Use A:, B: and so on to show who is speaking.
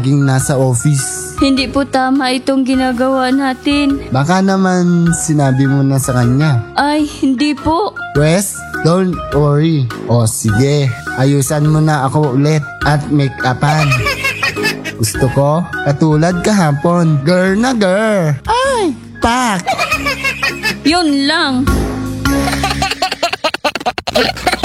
A: laging nasa office.
B: Hindi po tama itong ginagawa natin.
A: Baka naman sinabi mo na sa kanya.
B: Ay, hindi po.
A: Wes, don't worry. O sige, ayusan mo na ako ulit at make-upan. Gusto ko, katulad kahapon. Girl na girl. Ay, pak!
B: Yun lang.